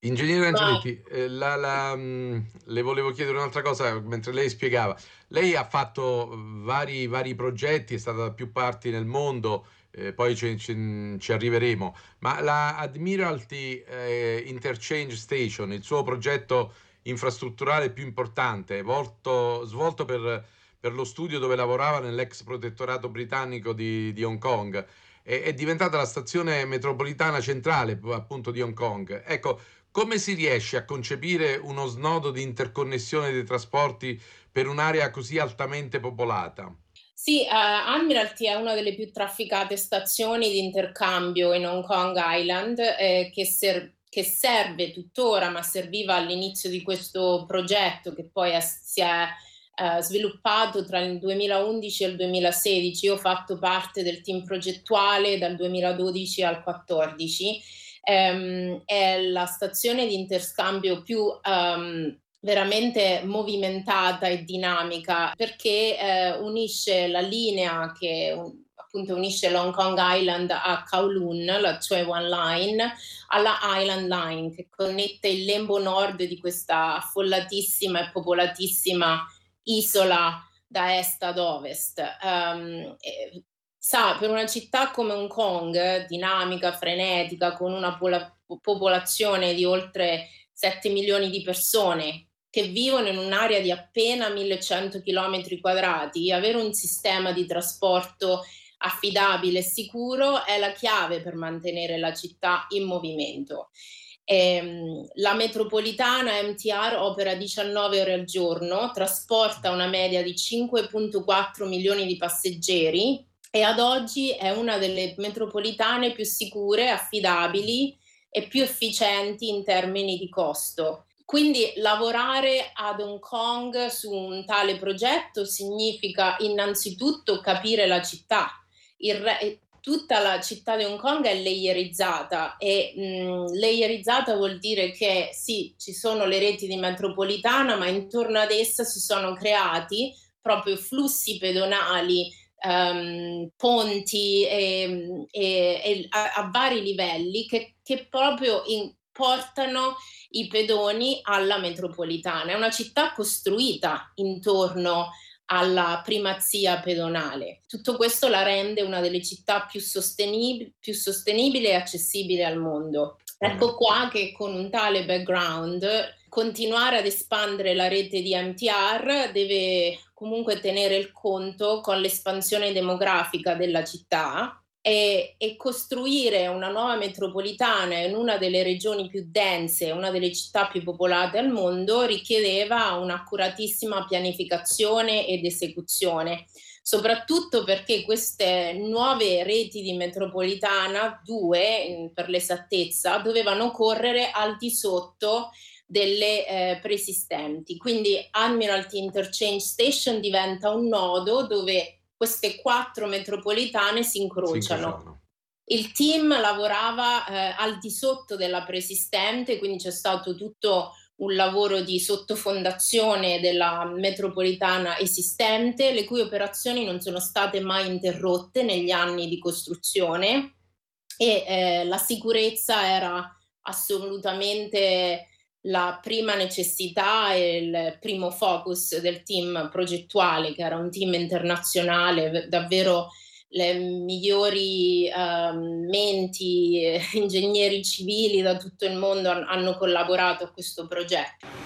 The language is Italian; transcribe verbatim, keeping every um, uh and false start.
Ingegnere Ma Angeletti, ehm, la la mhmm, le volevo chiedere un'altra cosa mentre lei spiegava. Lei ha fatto vari vari progetti, è stata da più parti nel mondo, ehm, poi ce ce n ci arriveremo, ma la Admiralty, ehm, Interchange Station, il suo progetto infrastrutturale più importante, volto svolto per per lo studio dove lavorava nell'ex protettorato britannico di di Hong Kong, è è diventata la stazione metropolitana centrale, p appunto, di Hong Kong. Ecco, come si riesce a concepire uno snodo di interconnessione dei trasporti per un'area così altamente popolata? sì, uh, Admiralty è una delle più trafficate stazioni di intercambio in Hong Kong Island, eh, che, ser- che serve tuttora, ma serviva all'inizio di questo progetto che poi è- si è eh, sviluppato tra il duemilaundici e il duemilasedici. Io ho fatto parte del team progettuale dal duemiladodici al quattordici. Ehm, è la stazione di interscambio più ehm, veramente movimentata e dinamica perché eh, unisce la linea che un- appunto unisce l'Hong Kong Island a Kowloon, la cioè One Line, alla Island Line che connette il lembo nord di questa affollatissima e popolatissima isola da est ad ovest. Um, e, sa, per una città come Hong Kong, dinamica, frenetica, con una pola- popolazione di oltre sette milioni di persone che vivono in un'area di appena millecento chilometri quadrati, avere un sistema di trasporto affidabile e sicuro è la chiave per mantenere la città in movimento. Ehm, la metropolitana M T R opera diciannove ore al giorno, trasporta una media di cinque virgola quattro milioni di passeggeri e ad oggi è una delle metropolitane più sicure, affidabili e più efficienti in termini di costo. Quindi lavorare ad Hong Kong su un tale progetto significa innanzitutto capire la città. Il re- tutta la città di Hong Kong è layerizzata e mh, layerizzata vuol dire che sì, ci sono le reti di metropolitana, ma intorno ad essa si sono creati proprio flussi pedonali, um, ponti e, e, e a, a, vari livelli che, che proprio in, portano i pedoni alla metropolitana. È una città costruita intorno alla primazia pedonale. Tutto questo la rende una delle città più, sostenib- più sostenibili e accessibili al mondo. Eh. Ecco qua che con un tale background continuare ad espandere la rete di M T R deve comunque tenere il conto con l'espansione demografica della città e, e costruire una nuova metropolitana in una delle regioni più dense, una delle città più popolate al mondo, richiedeva un'accuratissima pianificazione ed esecuzione, soprattutto perché queste nuove reti di metropolitana, due per l'esattezza, dovevano correre al di sotto delle eh, preesistenti. Quindi Admiralty Interchange Station diventa un nodo dove queste quattro metropolitane si Si incrociano. incrociavano. Il team lavorava eh, al di sotto della preesistente, quindi c'è stato tutto un lavoro di sottofondazione della metropolitana esistente, le cui operazioni non sono state mai interrotte negli anni di costruzione e eh, la sicurezza era assolutamente la prima necessità e il primo focus del team progettuale, che era un team internazionale, davvero le migliori um, menti, eh, ingegneri civili da tutto il mondo han- hanno collaborato a questo progetto.